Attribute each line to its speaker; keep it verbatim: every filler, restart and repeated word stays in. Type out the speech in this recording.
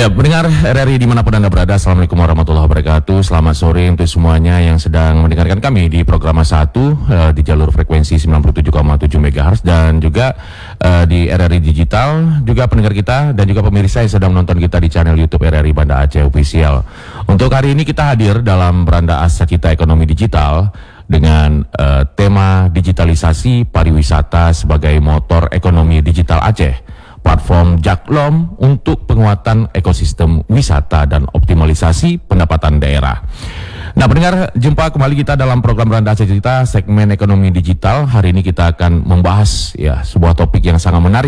Speaker 1: Ya, pendengar R R I dimanapun Anda berada, Assalamualaikum warahmatullahi wabarakatuh. Selamat sore untuk semuanya yang sedang mendengarkan kami di program satu uh, di jalur frekuensi sembilan puluh tujuh koma tujuh megahertz dan juga uh, di R R I Digital, juga pendengar kita dan juga pemirsa yang sedang menonton kita di channel YouTube R R I Banda Aceh Official. Untuk hari ini kita hadir dalam beranda asa kita ekonomi digital dengan uh, tema digitalisasi pariwisata sebagai motor ekonomi digital Aceh. Platform Jaklom untuk penguatan ekosistem wisata dan optimalisasi pendapatan daerah. Nah, pendengar, jumpa kembali kita dalam program Beranda Aceh Cerita segmen ekonomi digital. Hari ini kita akan membahas ya sebuah topik yang sangat menarik.